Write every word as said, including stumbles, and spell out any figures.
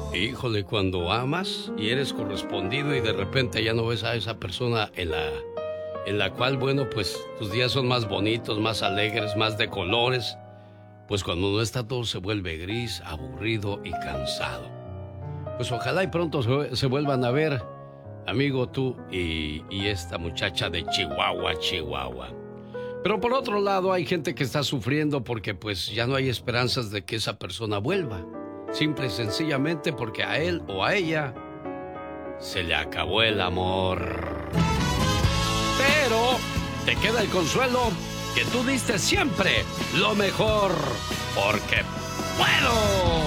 Híjole, cuando amas y eres correspondido y de repente ya no ves a esa persona en la, en la cual, bueno, pues tus días son más bonitos, más alegres, más de colores, pues cuando no está todo se vuelve gris, aburrido y cansado. Pues ojalá y pronto se, se vuelvan a ver, amigo, tú y, y esta muchacha de Chihuahua, Chihuahua. Pero por otro lado hay gente que está sufriendo porque pues ya no hay esperanzas de que esa persona vuelva. Simple y sencillamente porque a él o a ella se le acabó el amor. Pero te queda el consuelo que tú diste siempre lo mejor, porque puedo.